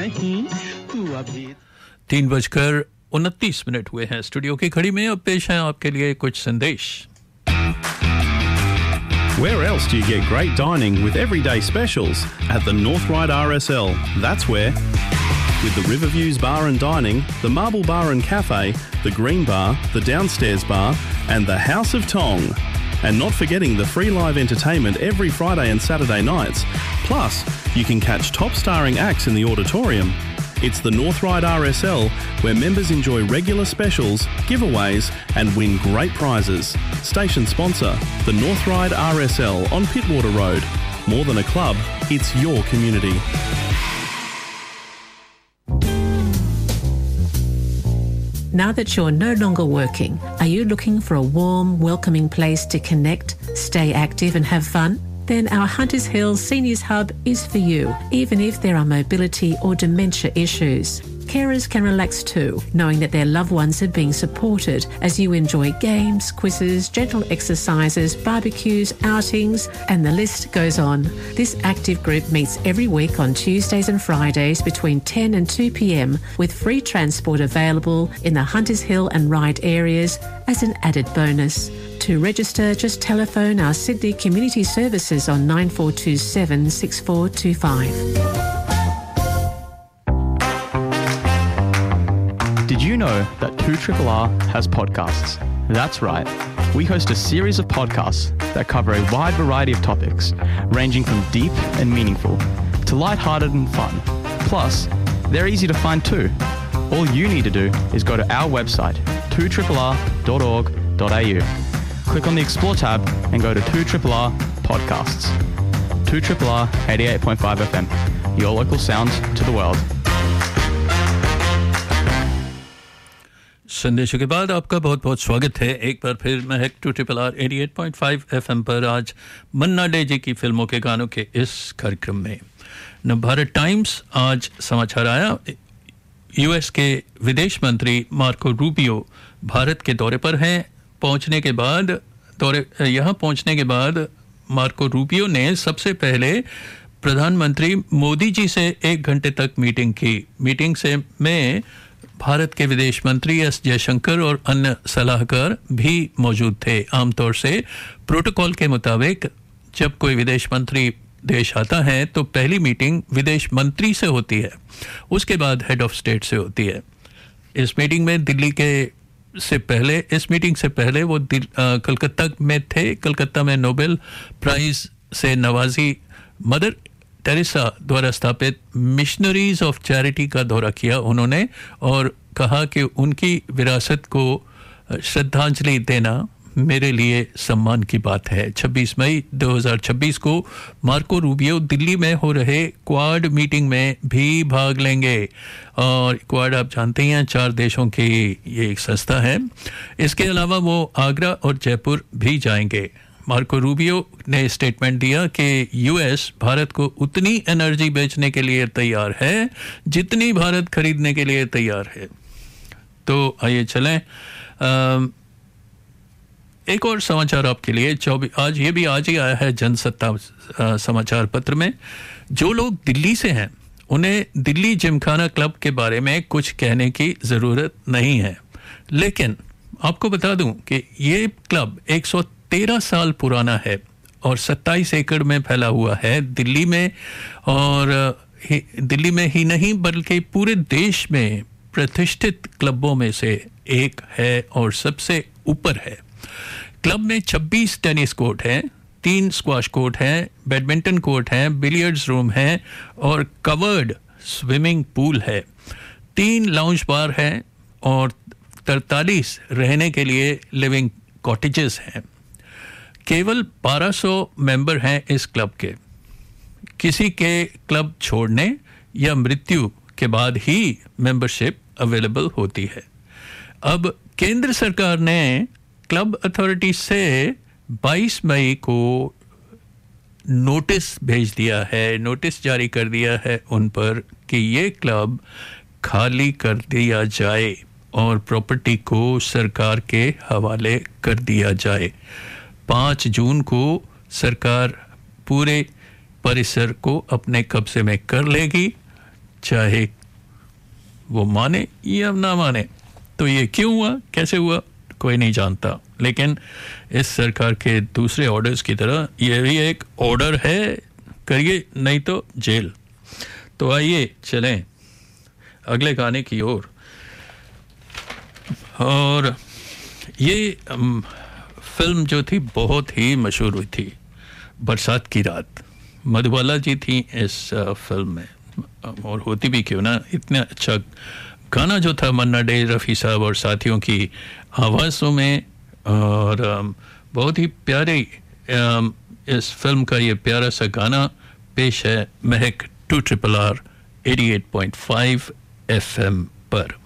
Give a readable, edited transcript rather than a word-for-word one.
नहीं तू अभी 3:29 हुए हैं स्टूडियो की घड़ी में। अब पेश है आपके लिए कुछ संदेश। Where else do you get great dining with everyday specials? At the North Ryde RSL, that's where. With the Riverviews Bar and Dining, the Marble Bar and Cafe, the Green Bar, the Downstairs Bar and the House of Tong. And not forgetting the free live entertainment every Friday and Saturday nights. Plus, you can catch top starring acts in the auditorium. It's the North Ryde RSL, where members enjoy regular specials, giveaways and win great prizes. Station sponsor, the North Ryde RSL on Pittwater Road. More than a club, it's your community. Now that you're no longer working, are you looking for a warm, welcoming place to connect, stay active and have fun? Then our Hunters Hill Seniors Hub is for you, even if there are mobility or dementia issues. Carers can relax too, knowing that their loved ones are being supported as you enjoy games, quizzes, gentle exercises, barbecues, outings, and the list goes on. This active group meets every week on Tuesdays and Fridays between 10 and 2 p.m. with free transport available in the Hunters Hill and Ryde areas as an added bonus. To register, just telephone our Sydney Community Services on 9427 6425. Did you know that 2RRR has podcasts? That's right. We host a series of podcasts that cover a wide variety of topics, ranging from deep and meaningful to lighthearted and fun. Plus, they're easy to find too. All you need to do is go to our website, 2RRR.org.au. Click on the Explore tab and go to 2RRR Podcasts. 2RRR 88.5 FM, your local sound to the world. संदेशों के बाद आपका बहुत बहुत स्वागत है एक बार फिर महक 2RRR 88.5 FM पर। आज मन्ना डे जी की फिल्मों के गानों के इस कार्यक्रम में नवभारत टाइम्स आज समाचार आया, यूएस के विदेश मंत्री मार्को रूबियो भारत के दौरे पर हैं। यहाँ पहुंचने के बाद मार्को रूबियो ने सबसे पहले प्रधानमंत्री मोदी जी से 1 घंटे तक मीटिंग की। मीटिंग से में भारत के विदेश मंत्री एस जयशंकर और अन्य सलाहकार भी मौजूद थे। आमतौर से प्रोटोकॉल के मुताबिक जब कोई विदेश मंत्री देश आता है तो पहली मीटिंग विदेश मंत्री से होती है, उसके बाद हेड ऑफ स्टेट से होती है। इस मीटिंग से पहले वो कलकत्ता में थे। कलकत्ता में नोबेल प्राइज से नवाजी मदर टेरेसा द्वारा स्थापित मिशनरीज ऑफ चैरिटी का दौरा किया उन्होंने और कहा कि उनकी विरासत को श्रद्धांजलि देना मेरे लिए सम्मान की बात है। 26 मई 2026 को मार्को रूबियो दिल्ली में हो रहे क्वाड मीटिंग में भी भाग लेंगे और क्वाड आप जानते हैं 4 देशों की ये एक संस्था है। इसके अलावा वो आगरा और जयपुर भी जाएंगे। मार्को रूबियो ने स्टेटमेंट दिया कि यूएस भारत को उतनी एनर्जी बेचने के लिए तैयार है जितनी भारत खरीदने के लिए तैयार है। तो आइए चलें एक और समाचार आपके लिए। आज ही आया है जनसत्ता समाचार पत्र में। जो लोग दिल्ली से हैं उन्हें दिल्ली जिमखाना क्लब के बारे में कुछ कहने की ज़रूरत नहीं है, लेकिन आपको बता दूं कि ये क्लब 113 साल पुराना है और 27 एकड़ में फैला हुआ है दिल्ली में, और दिल्ली में ही नहीं बल्कि पूरे देश में प्रतिष्ठित क्लबों में से एक है और सबसे ऊपर है। क्लब में 26 टेनिस कोर्ट हैं, 3 स्क्वाश कोर्ट हैं, बैडमिंटन कोर्ट हैं, बिलियर्ड्स रूम हैं और कवर्ड स्विमिंग पूल है। 3 लाउंज बार हैं और 43 रहने के लिए लिविंग कॉटेजेस हैं। केवल 1200 मेंबर हैं इस क्लब के। किसी के क्लब छोड़ने या मृत्यु के बाद ही मेंबरशिप अवेलेबल होती है। अब केंद्र सरकार ने क्लब अथॉरिटी से 22 मई को नोटिस भेज दिया है, नोटिस जारी कर दिया है उन पर कि ये क्लब खाली कर दिया जाए और प्रॉपर्टी को सरकार के हवाले कर दिया जाए। 5 जून को सरकार पूरे परिसर को अपने कब्जे में कर लेगी। चाहे वो माने या ना माने। तो ये क्यों हुआ, कैसे हुआ, कोई नहीं जानता, लेकिन इस सरकार के दूसरे ऑर्डर्स की तरह ये भी एक ऑर्डर है, करिए नहीं तो जेल। तो आइए चलें अगले गाने की ओर। और ये फिल्म जो थी बहुत ही मशहूर हुई थी, बरसात की रात। मधुबाला जी थी इस फिल्म में, और होती भी क्यों ना, इतना अच्छा गाना जो था मन्ना डे, रफ़ी साहब और साथियों की आवाज़ों में। और बहुत ही प्यारे इस फिल्म का ये प्यारा सा गाना पेश है महक 2RRR 88.5 FM पर।